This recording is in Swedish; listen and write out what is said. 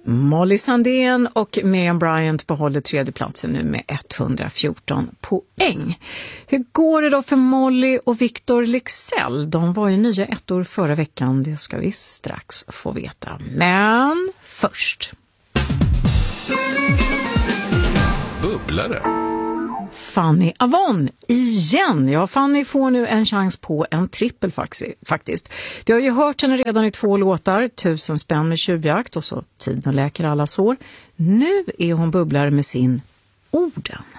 Molly Sandén och Miriam Bryant behåller tredje platsen nu med 114 poäng. Hur går det då för Molly och Victor Leksell? De var ju nya ettor förra veckan, det ska vi strax få veta. Men först. Bubblare. Fanny Avon igen. Ja, Fanny får nu en chans på en trippel faktiskt. Vi har ju hört henne redan i 2 låtar, 1000 spänn med tjuvjakt och så Tiden läker alla sår. Nu är hon bubblare med sin Orden.